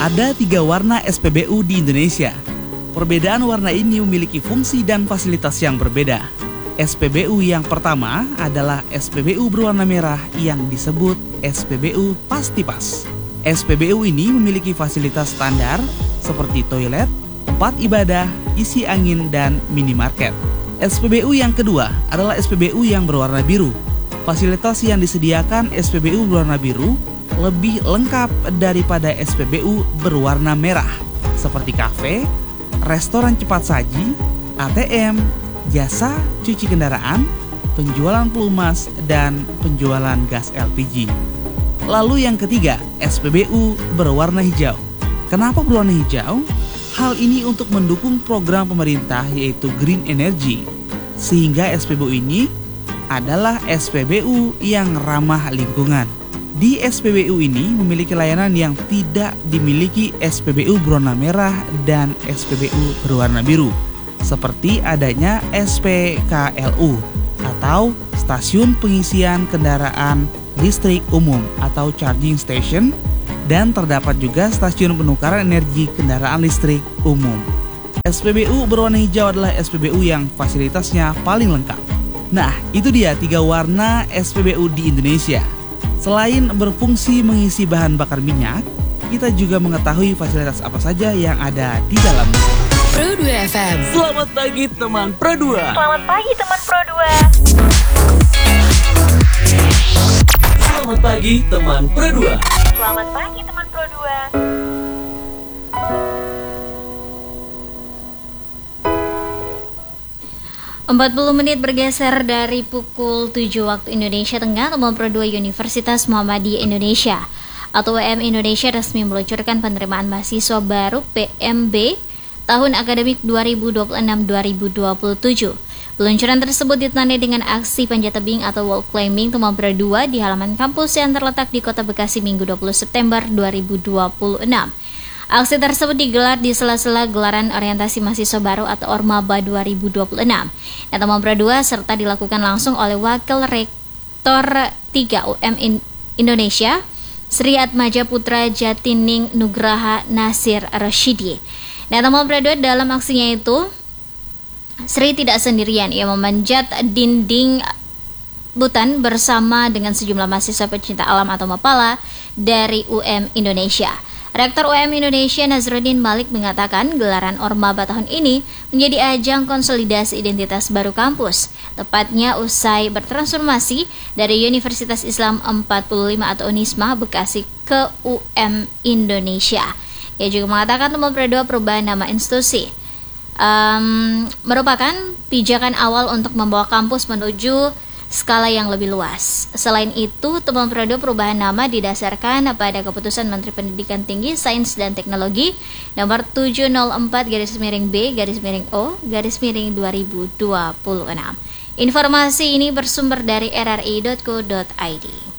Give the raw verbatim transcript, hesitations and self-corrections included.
Ada tiga warna S P B U di Indonesia. Perbedaan warna ini memiliki fungsi dan fasilitas yang berbeda. S P B U yang pertama adalah S P B U berwarna merah yang disebut S P B U Pastipas. S P B U ini memiliki fasilitas standar seperti toilet, tempat ibadah, isi angin, dan minimarket. S P B U yang kedua adalah S P B U yang berwarna biru. Fasilitas yang disediakan S P B U berwarna biru lebih lengkap daripada S P B U berwarna merah, seperti kafe, restoran cepat saji, A T M, jasa cuci kendaraan, penjualan pelumas, dan penjualan gas L P G. Lalu yang ketiga, S P B U berwarna hijau. Kenapa berwarna hijau? Hal ini untuk mendukung program pemerintah yaitu Green Energy, sehingga S P B U ini adalah S P B U yang ramah lingkungan. Di S P B U ini memiliki layanan yang tidak dimiliki S P B U berwarna merah dan S P B U berwarna biru, seperti adanya S P K L U atau Stasiun Pengisian Kendaraan Listrik Umum atau Charging Station, dan terdapat juga Stasiun Penukaran Energi Kendaraan Listrik Umum. S P B U berwarna hijau adalah S P B U yang fasilitasnya paling lengkap. Nah, itu dia tiga warna S P B U di Indonesia. Selain berfungsi mengisi bahan bakar minyak, kita juga mengetahui fasilitas apa saja yang ada di dalamnya. Pro dua F M. Selamat pagi teman Pro dua. Selamat pagi teman Pro dua. Selamat pagi teman Pro dua. Selamat pagi teman Pro dua. empat puluh menit bergeser dari pukul tujuh waktu Indonesia Tengah. Teman Pro dua Universitas Muhammadiyah Indonesia atau U M Indonesia resmi meluncurkan penerimaan mahasiswa baru P M B tahun akademik dua ribu dua puluh enam dua ribu dua puluh tujuh. Peluncuran tersebut ditandai dengan aksi panjat tebing atau wall climbing Teman Pro dua di halaman kampus yang terletak di Kota Bekasi Minggu dua puluh September dua ribu dua puluh enam. Aksi tersebut digelar di sela-sela gelaran orientasi mahasiswa baru atau Ormaba dua ribu dua puluh enam. Dan Teman Pro dua serta dilakukan langsung oleh Wakil Rektor tiga U M Indonesia, Sri Atmaja Putra Jatining Nugraha Nasir Rasyidi. Dan Teman Pro dua dalam aksinya itu, Sri tidak sendirian, ia memanjat dinding Butan bersama dengan sejumlah mahasiswa pecinta alam atau Mapala dari U M Indonesia. Rektor U M Indonesia Nazruddin Malik mengatakan gelaran Ormaba tahun ini menjadi ajang konsolidasi identitas baru kampus, tepatnya usai bertransformasi dari Universitas Islam empat puluh lima atau Unisma Bekasi ke U M Indonesia. Ia juga mengatakan Teman Pro dua perubahan nama institusi um, merupakan pijakan awal untuk membawa kampus menuju skala yang lebih luas. Selain itu, Teman Pro dua perubahan nama didasarkan pada keputusan Menteri Pendidikan Tinggi, Sains dan Teknologi nomor tujuh nol empat garis miring B garis miring O garis miring dua ribu dua puluh enam. Informasi ini bersumber dari r r i dot co dot i d.